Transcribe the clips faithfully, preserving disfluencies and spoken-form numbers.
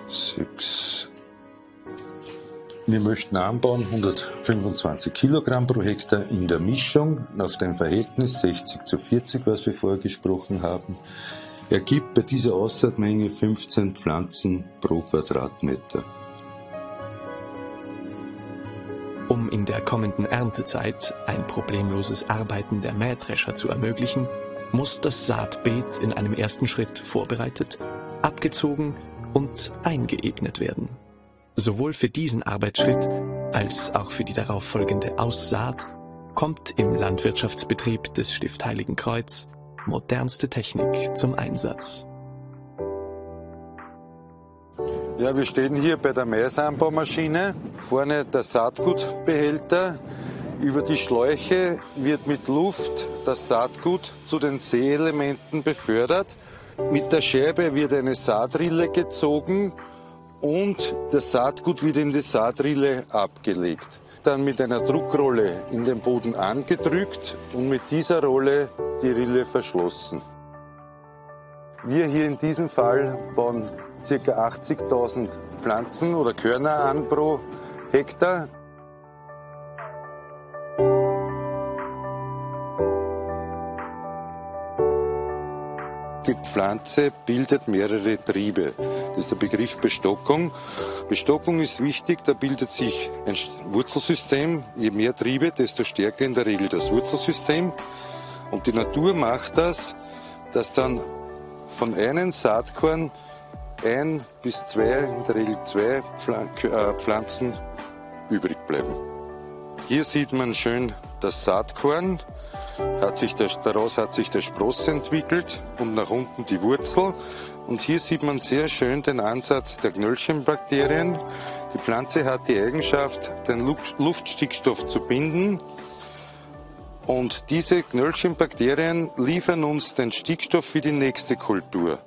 sechs. Wir möchten anbauen hundertfünfundzwanzig Kilogramm pro Hektar in der Mischung auf dem Verhältnis sechzig zu vierzig, was wir vorher gesprochen haben. Ergibt bei dieser Aussaatmenge fünfzehn Pflanzen pro Quadratmeter. Um in der kommenden Erntezeit ein problemloses Arbeiten der Mähdrescher zu ermöglichen, muss das Saatbeet in einem ersten Schritt vorbereitet, abgezogen und eingeebnet werden. Sowohl für diesen Arbeitsschritt als auch für die darauf folgende Aussaat kommt im Landwirtschaftsbetrieb des Stift Heiligenkreuz modernste Technik zum Einsatz. Ja, wir stehen hier bei der Maisanbaumaschine. Vorne der Saatgutbehälter. Über die Schläuche wird mit Luft das Saatgut zu den Säeelementen befördert. Mit der Scherbe wird eine Saatrille gezogen und das Saatgut wird in die Saatrille abgelegt. Dann mit einer Druckrolle in den Boden angedrückt und mit dieser Rolle die Rille verschlossen. Wir hier in diesem Fall bauen ca. achtzigtausend Pflanzen oder Körner an pro Hektar. Die Pflanze bildet mehrere Triebe. Das ist der Begriff Bestockung. Bestockung ist wichtig, da bildet sich ein Wurzelsystem. Je mehr Triebe, desto stärker in der Regel das Wurzelsystem. Und die Natur macht das, dass dann von einem Saatkorn ein bis zwei, in der Regel zwei Pflanzen übrig bleiben. Hier sieht man schön das Saatkorn. Hat sich der, daraus hat sich der Spross entwickelt und nach unten die Wurzel. Und hier sieht man sehr schön den Ansatz der Knöllchenbakterien. Die Pflanze hat die Eigenschaft, den Luftstickstoff zu binden. Und diese Knöllchenbakterien liefern uns den Stickstoff für die nächste Kultur.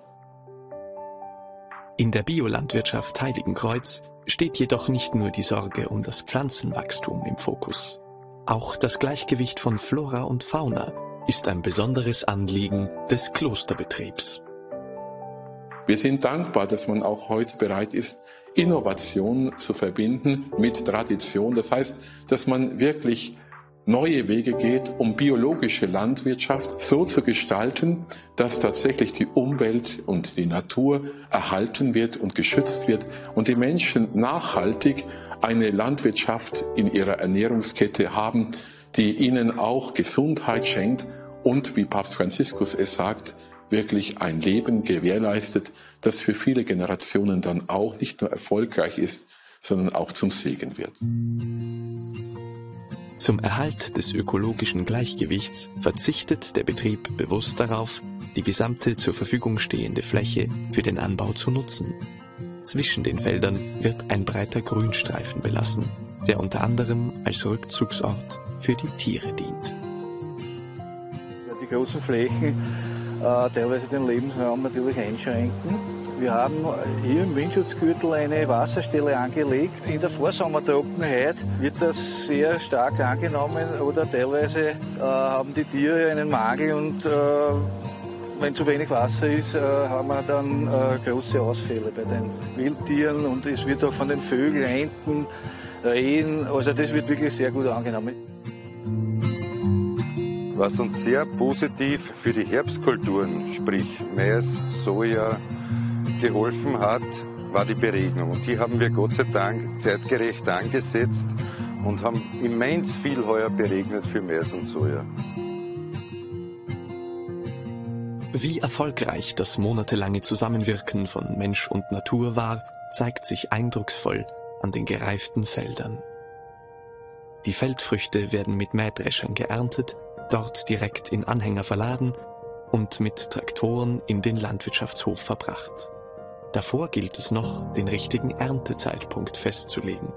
In der Biolandwirtschaft Heiligenkreuz steht jedoch nicht nur die Sorge um das Pflanzenwachstum im Fokus. Auch das Gleichgewicht von Flora und Fauna ist ein besonderes Anliegen des Klosterbetriebs. Wir sind dankbar, dass man auch heute bereit ist, Innovation zu verbinden mit Tradition. Das heißt, dass man wirklich neue Wege geht, um biologische Landwirtschaft so zu gestalten, dass tatsächlich die Umwelt und die Natur erhalten wird und geschützt wird und die Menschen nachhaltig eine Landwirtschaft in ihrer Ernährungskette haben, die ihnen auch Gesundheit schenkt und, wie Papst Franziskus es sagt, wirklich ein Leben gewährleistet, das für viele Generationen dann auch nicht nur erfolgreich ist, sondern auch zum Segen wird. Zum Erhalt des ökologischen Gleichgewichts verzichtet der Betrieb bewusst darauf, die gesamte zur Verfügung stehende Fläche für den Anbau zu nutzen. Zwischen den Feldern wird ein breiter Grünstreifen belassen, der unter anderem als Rückzugsort für die Tiere dient. Ja, die großen Flächen äh, teilweise den Lebensraum natürlich einschränken. Wir haben hier im Windschutzgürtel eine Wasserstelle angelegt. In der Vorsommertrockenheit wird das sehr stark angenommen oder teilweise äh, haben die Tiere einen Mangel und äh, wenn zu wenig Wasser ist, äh, haben wir dann äh, große Ausfälle bei den Wildtieren und es wird auch von den Vögeln, Enten, Rehen, also das wird wirklich sehr gut angenommen. Was uns sehr positiv für die Herbstkulturen, sprich Mais, Soja, geholfen hat, war die Beregnung. Und die haben wir Gott sei Dank zeitgerecht angesetzt und haben immens viel heuer beregnet für Mais und Soja. Wie erfolgreich das monatelange Zusammenwirken von Mensch und Natur war, zeigt sich eindrucksvoll an den gereiften Feldern. Die Feldfrüchte werden mit Mähdreschern geerntet, dort direkt in Anhänger verladen und mit Traktoren in den Landwirtschaftshof verbracht. Davor gilt es noch, den richtigen Erntezeitpunkt festzulegen.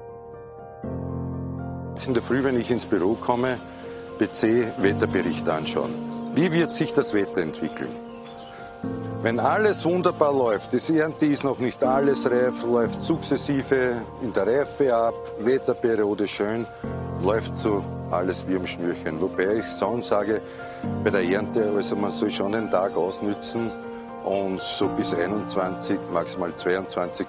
In der Früh, wenn ich ins Büro komme, P C Wetterbericht anschauen. Wie wird sich das Wetter entwickeln? Wenn alles wunderbar läuft, die Ernte ist noch nicht alles reif, läuft sukzessive in der Reife ab, Wetterperiode schön, läuft so alles wie am Schnürchen. Wobei ich schon sage, bei der Ernte, also man soll schon den Tag ausnützen und so bis einundzwanzig, maximal zweiundzwanzig